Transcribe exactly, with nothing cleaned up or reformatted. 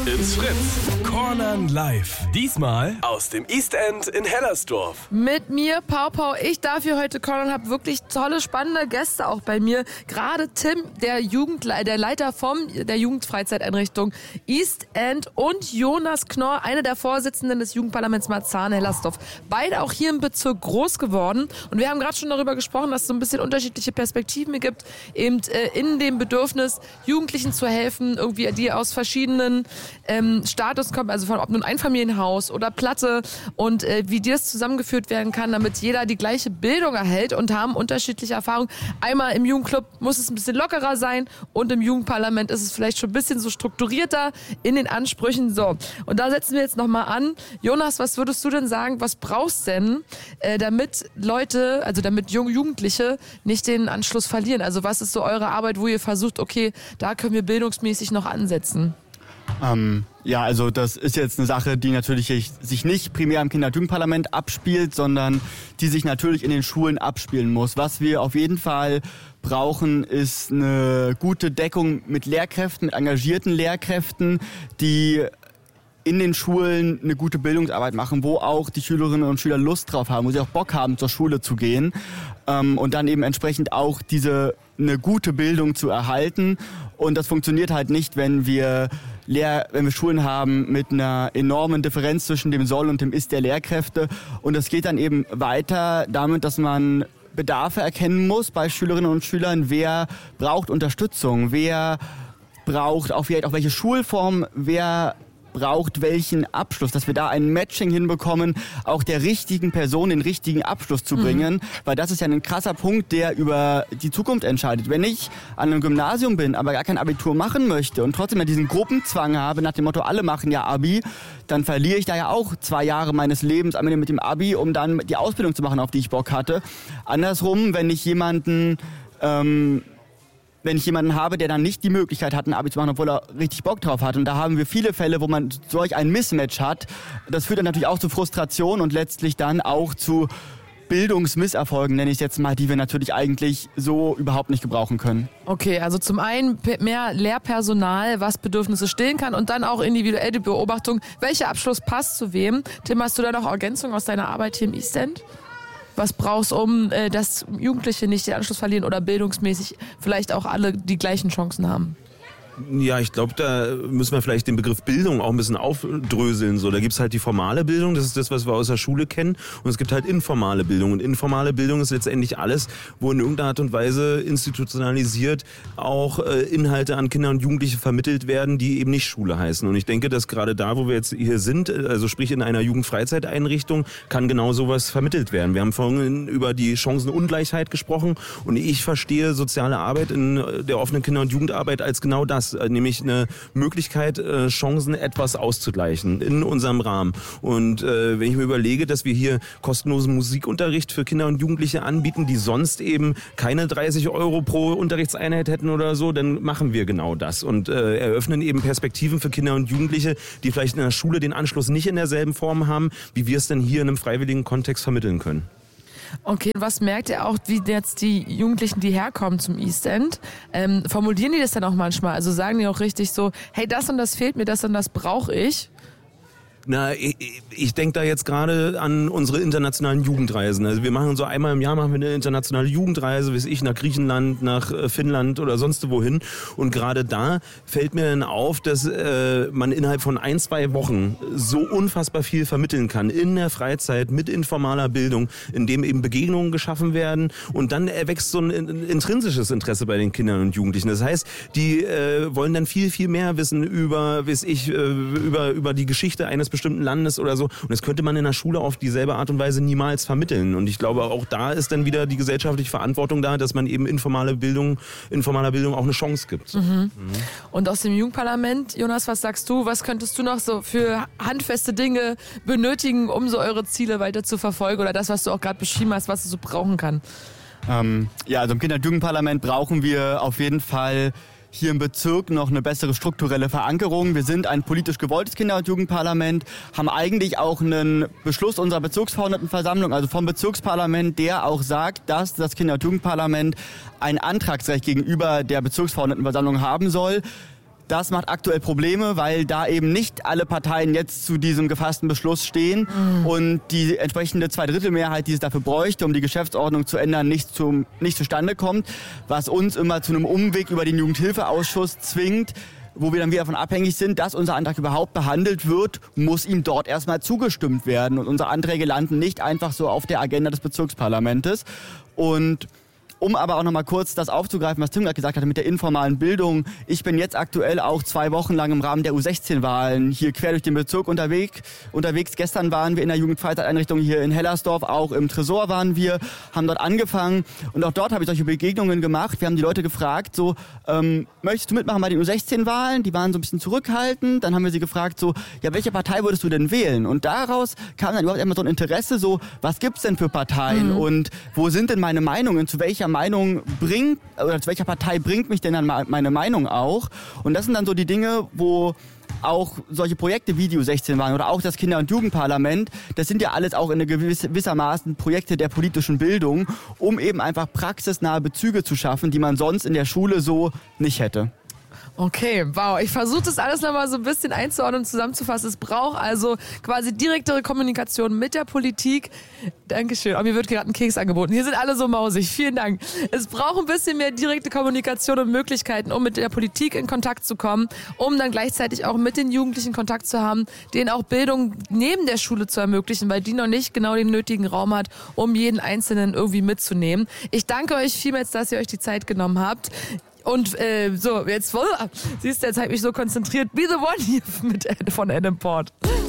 ins Fritz. Cornern live. Diesmal aus dem East End in Hellersdorf. Mit mir, Pau Pau. Ich darf hier heute cornern, habe wirklich tolle, spannende Gäste auch bei mir. Gerade Tim, der Jugendle- der Leiter vom der Jugendfreizeiteinrichtung East End, und Jonas Knorr, einer der Vorsitzenden des Jugendparlaments Marzahn-Hellersdorf. Beide auch hier im Bezirk groß geworden. Und wir haben gerade schon darüber gesprochen, dass es so ein bisschen unterschiedliche Perspektiven gibt, eben äh, in dem Bedürfnis, Jugendlichen zu helfen, irgendwie die aus verschiedenen ähm, Status kommen, also von ob nun Einfamilienhaus oder Platte, und äh, wie das zusammengeführt werden kann, damit jeder die gleiche Bildung erhält, und haben unterschiedliche Erfahrungen. Einmal im Jugendclub muss es ein bisschen lockerer sein und im Jugendparlament ist es vielleicht schon ein bisschen so strukturierter in den Ansprüchen. So, und da setzen wir jetzt nochmal an. Jonas, was würdest du denn sagen, was brauchst denn, äh, damit Leute, also damit junge Jugendliche nicht den Anschluss verlieren? Also was ist so eure Arbeit, wo ihr versucht, okay, da können wir bildungsmäßig noch ansetzen? Ähm, ja, also das ist jetzt eine Sache, die natürlich sich nicht primär im Kinder- und Jugendparlament abspielt, sondern die sich natürlich in den Schulen abspielen muss. Was wir auf jeden Fall brauchen, ist eine gute Deckung mit Lehrkräften, mit engagierten Lehrkräften, die in den Schulen eine gute Bildungsarbeit machen, wo auch die Schülerinnen und Schüler Lust drauf haben, wo sie auch Bock haben, zur Schule zu gehen, ähm, und dann eben entsprechend auch diese eine gute Bildung zu erhalten. Und das funktioniert halt nicht, wenn wir Lehr- wenn wir Schulen haben mit einer enormen Differenz zwischen dem Soll und dem Ist der Lehrkräfte. Und das geht dann eben weiter damit, dass man Bedarfe erkennen muss bei Schülerinnen und Schülern. Wer braucht Unterstützung? Wer braucht auch vielleicht auch welche Schulform? Wer braucht welchen Abschluss, dass wir da ein Matching hinbekommen, auch der richtigen Person den richtigen Abschluss zu bringen, mhm. weil das ist ja ein krasser Punkt, der über die Zukunft entscheidet. Wenn ich an einem Gymnasium bin, aber gar kein Abitur machen möchte und trotzdem ja diesen Gruppenzwang habe, nach dem Motto, alle machen ja Abi, dann verliere ich da ja auch zwei Jahre meines Lebens am Ende mit dem Abi, um dann die Ausbildung zu machen, auf die ich Bock hatte. Andersrum, wenn ich jemanden ähm, wenn ich jemanden habe, der dann nicht die Möglichkeit hat, ein Abi zu machen, obwohl er richtig Bock drauf hat. Und da haben wir viele Fälle, wo man solch ein Mismatch hat. Das führt dann natürlich auch zu Frustration und letztlich dann auch zu Bildungsmisserfolgen, nenne ich es jetzt mal, die wir natürlich eigentlich so überhaupt nicht gebrauchen können. Okay, also zum einen mehr Lehrpersonal, was Bedürfnisse stillen kann, und dann auch individuell die Beobachtung, welcher Abschluss passt zu wem. Tim, hast du da noch Ergänzung aus deiner Arbeit hier im East End? Was brauchst du, um äh, dass Jugendliche nicht den Anschluss verlieren oder bildungsmäßig vielleicht auch alle die gleichen Chancen haben? Ja, ich glaube, da müssen wir vielleicht den Begriff Bildung auch ein bisschen aufdröseln. So, da gibt's halt die formale Bildung, das ist das, was wir aus der Schule kennen. Und es gibt halt informale Bildung. Und informale Bildung ist letztendlich alles, wo in irgendeiner Art und Weise institutionalisiert auch äh, Inhalte an Kinder und Jugendliche vermittelt werden, die eben nicht Schule heißen. Und ich denke, dass gerade da, wo wir jetzt hier sind, also sprich in einer Jugendfreizeiteinrichtung, kann genau sowas vermittelt werden. Wir haben vorhin über die Chancenungleichheit gesprochen, und ich verstehe soziale Arbeit in der offenen Kinder- und Jugendarbeit als genau das. Nämlich eine Möglichkeit, Chancen etwas auszugleichen in unserem Rahmen. Und äh, wenn ich mir überlege, dass wir hier kostenlosen Musikunterricht für Kinder und Jugendliche anbieten, die sonst eben keine dreißig Euro pro Unterrichtseinheit hätten oder so, dann machen wir genau das und äh, eröffnen eben Perspektiven für Kinder und Jugendliche, die vielleicht in der Schule den Anschluss nicht in derselben Form haben, wie wir es denn hier in einem freiwilligen Kontext vermitteln können. Okay, was merkt ihr auch, wie jetzt die Jugendlichen, die herkommen zum East End, ähm, formulieren die das dann auch manchmal? Also sagen die auch richtig so, hey, das und das fehlt mir, das und das brauche ich? Na, ich, ich denke da jetzt gerade an unsere internationalen Jugendreisen. Also wir machen so einmal im Jahr machen wir eine internationale Jugendreise, weiß ich, nach Griechenland, nach Finnland oder sonst wohin. Und gerade da fällt mir dann auf, dass äh, man innerhalb von ein, zwei Wochen so unfassbar viel vermitteln kann in der Freizeit mit informaler Bildung, indem eben Begegnungen geschaffen werden, und dann erwächst so ein intrinsisches Interesse bei den Kindern und Jugendlichen. Das heißt, die äh, wollen dann viel, viel mehr wissen über, weiß ich, äh, über, über die Geschichte eines bestimmten Landes oder so. Und das könnte man in der Schule auf dieselbe Art und Weise niemals vermitteln. Und ich glaube, auch da ist dann wieder die gesellschaftliche Verantwortung da, dass man eben informale Bildung, informaler Bildung auch eine Chance gibt. Mhm. Mhm. Und aus dem Jugendparlament, Jonas, was sagst du? Was könntest du noch so für handfeste Dinge benötigen, um so eure Ziele weiter zu verfolgen, oder das, was du auch gerade beschrieben hast, was es so brauchen kann? Ähm, ja, also im Kinder- und Jugendparlament brauchen wir auf jeden Fall hier im Bezirk noch eine bessere strukturelle Verankerung. Wir sind ein politisch gewolltes Kinder- und Jugendparlament, haben eigentlich auch einen Beschluss unserer Bezirksverordnetenversammlung, also vom Bezirksparlament, der auch sagt, dass das Kinder- und Jugendparlament ein Antragsrecht gegenüber der Bezirksverordnetenversammlung haben soll. Das macht aktuell Probleme, weil da eben nicht alle Parteien jetzt zu diesem gefassten Beschluss stehen mhm. und die entsprechende Zweidrittelmehrheit, die es dafür bräuchte, um die Geschäftsordnung zu ändern, nicht, zum, nicht zustande kommt, was uns immer zu einem Umweg über den Jugendhilfeausschuss zwingt, wo wir dann wieder davon abhängig sind, dass unser Antrag überhaupt behandelt wird, muss ihm dort erstmal zugestimmt werden. Und unsere Anträge landen nicht einfach so auf der Agenda des Bezirksparlamentes. Und um aber auch noch mal kurz das aufzugreifen, was Tim gerade gesagt hatte mit der informalen Bildung. Ich bin jetzt aktuell auch zwei Wochen lang im Rahmen der U sechzehn Wahlen hier quer durch den Bezirk unterwegs. unterwegs. Gestern waren wir in der Jugendfreizeiteinrichtung hier in Hellersdorf, auch im Tresor waren wir, haben dort angefangen und auch dort habe ich solche Begegnungen gemacht. Wir haben die Leute gefragt, so, ähm, möchtest du mitmachen bei den U sechzehn Wahlen? Die waren so ein bisschen zurückhaltend. Dann haben wir sie gefragt, so, ja, welche Partei würdest du denn wählen? Und daraus kam dann überhaupt immer so ein Interesse, so, was gibt's denn für Parteien mhm. und wo sind denn meine Meinungen, zu welcher Meinung bringt, oder zu welcher Partei bringt mich denn dann meine Meinung auch? Und das sind dann so die Dinge, wo auch solche Projekte wie die U sechzehn waren oder auch das Kinder- und Jugendparlament, das sind ja alles auch in gewissermaßen Projekte der politischen Bildung, um eben einfach praxisnahe Bezüge zu schaffen, die man sonst in der Schule so nicht hätte. Okay, wow. Ich versuche das alles nochmal so ein bisschen einzuordnen und zusammenzufassen. Es braucht also quasi direktere Kommunikation mit der Politik. Dankeschön. Oh, mir wird gerade ein Keks angeboten. Hier sind alle so mausig. Vielen Dank. Es braucht ein bisschen mehr direkte Kommunikation und Möglichkeiten, um mit der Politik in Kontakt zu kommen, um dann gleichzeitig auch mit den Jugendlichen Kontakt zu haben, denen auch Bildung neben der Schule zu ermöglichen, weil die noch nicht genau den nötigen Raum hat, um jeden Einzelnen irgendwie mitzunehmen. Ich danke euch vielmals, dass ihr euch die Zeit genommen habt. Und äh, so, jetzt, siehst du, jetzt habe ich mich so konzentriert. Be the one hier mit, von Adam Port.